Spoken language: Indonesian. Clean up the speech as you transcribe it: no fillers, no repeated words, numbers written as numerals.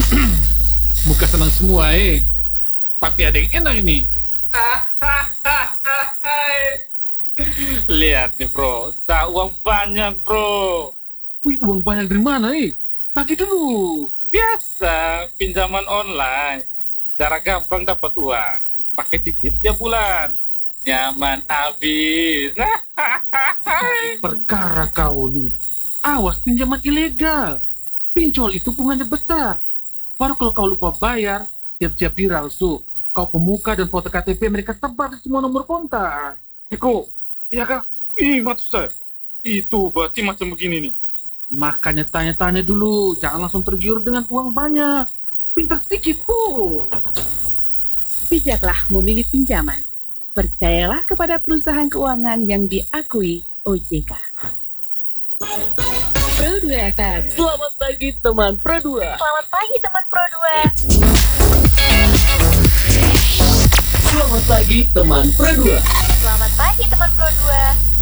Muka senang semua tapi ada yang enak ini. Lihat nih bro, tak uang banyak bro. Wih, uang banyak dari mana Bagi dulu. Biasa, pinjaman online. Cara gampang dapat uang. Pakai cicil tiap bulan. Nyaman habis. Perkara kau nih. Awas pinjaman ilegal. Pinjol itu bunganya besar. Baru kalau kau lupa bayar, siap-siap viral tuh. Kau pemuka dan foto KTP mereka sebar di semua nomor kontak. Eko, iya kah? Ih, maksud saya. Itu berarti macam begini nih. Makanya tanya-tanya dulu, jangan langsung tergiur dengan uang banyak. Pintar sedikit kok. Bijaklah memilih pinjaman. Percayalah kepada perusahaan keuangan yang diakui OJK. Pro 2 FM. Selamat pagi teman Pro 2. Selamat pagi teman Pro 2. Selamat pagi teman Pro 2. Selamat pagi teman Pro 2.